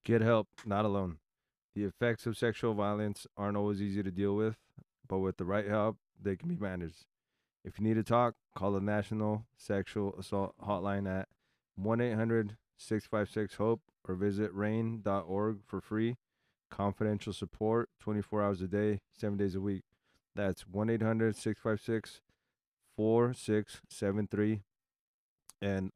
Get help, not alone. The effects of sexual violence aren't always easy to deal with, but with the right help, they can be managed. If you need to talk, call the National Sexual Assault Hotline at 1-800-656-HOPE or visit rain.org for free. Confidential support 24 hours a day, 7 days a week. That's 1-800-656-4673 and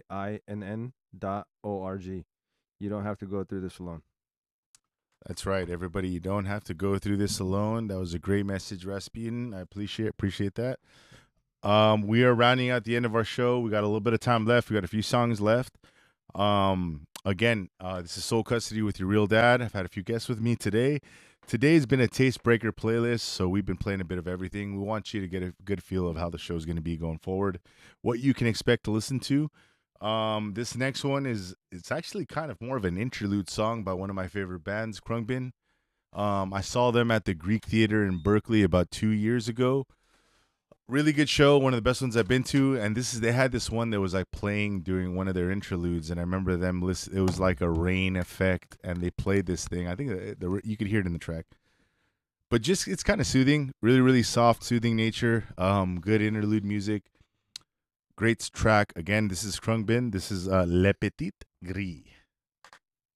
RAINN.org. You don't have to go through this alone. That's right, everybody. You don't have to go through this alone. That was a great message, Rasputin. I appreciate that. We are rounding out the end of our show. We got a little bit of time left. We got a few songs left. Again, this is Soul Custody with your real dad. I've had a few guests with me today. Today's been a taste breaker playlist, so we've been playing a bit of everything. We want you to get a good feel of how the show is going to be going forward, what you can expect to listen to. This next one it's actually kind of more of an interlude song by one of my favorite bands, Krungbin. I saw them at the Greek Theater in Berkeley about 2 years ago. Really good show, one of the best ones I've been to. And they had this one that was like playing during one of their interludes, and I remember them listen. It was like a rain effect, and they played this thing. I think you could hear it in the track, but just it's kind of soothing, really really soft, soothing nature. Good interlude music, great track. Again, this is Krungbin. This is Le Petit Gris.